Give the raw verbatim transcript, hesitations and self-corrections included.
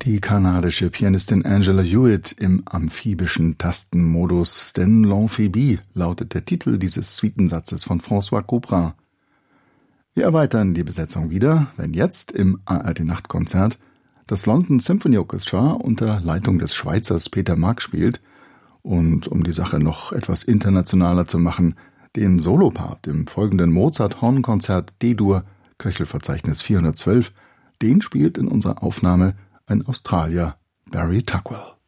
Die kanadische Pianistin Angela Hewitt im amphibischen Tastenmodus, denn L'Amphibie lautet der Titel dieses Suitensatzes von François Couperin. Wir erweitern die Besetzung wieder, wenn jetzt im A R D-Nachtkonzert das London Symphony Orchestra unter Leitung des Schweizers Peter Mark spielt und, um die Sache noch etwas internationaler zu machen, den Solopart im folgenden Mozart-Hornkonzert D-Dur, Köchelverzeichnis vierhundertzwölf, den spielt in unserer Aufnahme ein Australier, Barry Tuckwell.